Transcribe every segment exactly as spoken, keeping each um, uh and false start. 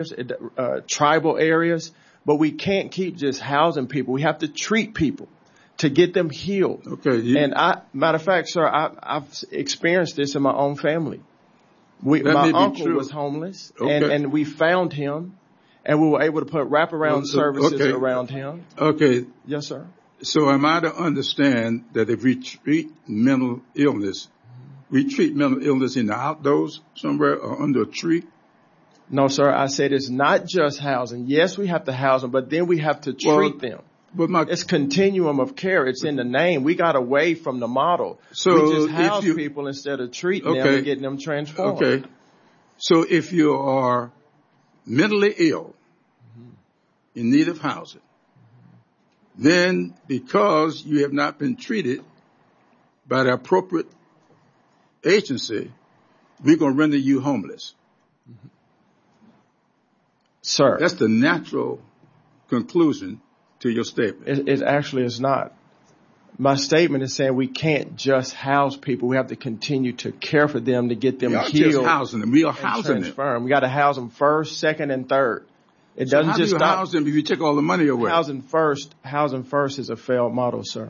uh, tribal areas, but we can't keep just housing people. We have to treat people to get them healed. Okay. You, and I, matter of fact, sir, I, I've experienced this in my own family. We, that my may be uncle true. was homeless, okay. and, and we found him, and we were able to put wraparound services okay. around him. Okay. Yes, sir. So am I to understand that if we treat mental illness, we treat mental illness in the outdoors somewhere or under a tree? No, sir. I said it's not just housing. Yes, we have to house them, but then we have to treat well, them. But my, it's continuum of care. It's in the name. We got away from the model. So we just house you, people instead of treating okay. them and getting them transformed. Okay. So if you are mentally ill, mm-hmm. in need of housing, mm-hmm. then because you have not been treated by the appropriate agency, we're going to render you homeless. Mm-hmm. Sir. That's the natural conclusion to your statement. It, it actually is not. My statement is saying we can't just house people. We have to continue to care for them to get them we are healed. Just housing them. We are housing them. We got to house them first, second, and third. It so doesn't how just do you stop. house them if you take all the money away? Housing first. Housing first is a failed model, sir.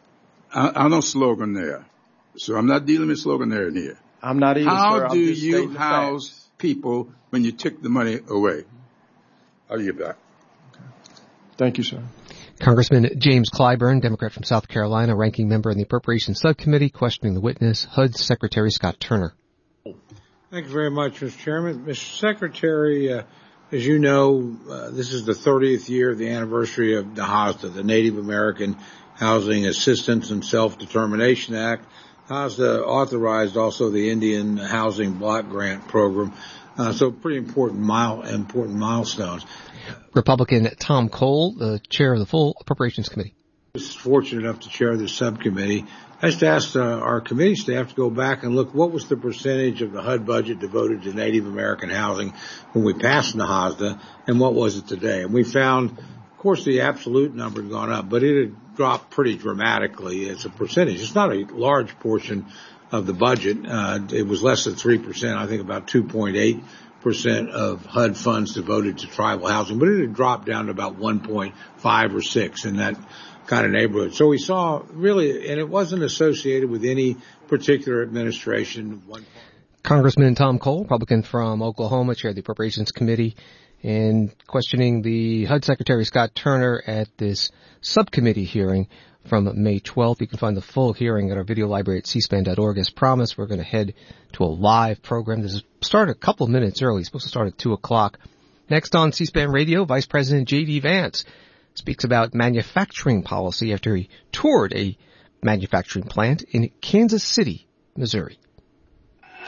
I, I know slogan there, so I'm not dealing with slogan there in here. I'm not either. How sir. do you house people when you took the money away? I'll get back. Okay. Thank you, sir. Congressman James Clyburn, Democrat from South Carolina, ranking member in the Appropriations Subcommittee, questioning the witness, H U D Secretary Scott Turner. Thank you very much, Mister Chairman. Mister Secretary, uh, as you know, uh, this is the thirtieth year of the anniversary of NAHASDA, the Native American Housing Assistance and Self-Determination Act. NAHASDA authorized also the Indian Housing Block Grant Program. Uh, so pretty important mile, important milestones. Republican Tom Cole, the chair of the full Appropriations Committee. I was fortunate enough to chair the subcommittee. I just asked uh, our committee staff to go back and look what was the percentage of the H U D budget devoted to Native American housing when we passed NAHASDA, and what was it today? And we found, of course, the absolute number had gone up, but it had dropped pretty dramatically as a percentage. It's not a large portion of the budget. Uh, it was less than three percent, I think about two point eight percent of H U D funds devoted to tribal housing, but it had dropped down to about one point five or six in that kind of neighborhood. So we saw really, and it wasn't associated with any particular administration. One Congressman Tom Cole, Republican from Oklahoma, chaired the Appropriations Committee, and questioning the H U D Secretary Scott Turner at this subcommittee hearing from May twelfth. You can find the full hearing at our video library at c span dot org. As promised, we're going to head to a live program. This is started a couple of minutes early. It's supposed to start at two o'clock. Next on C-SPAN Radio, Vice President J D. Vance speaks about manufacturing policy after he toured a manufacturing plant in Kansas City, Missouri.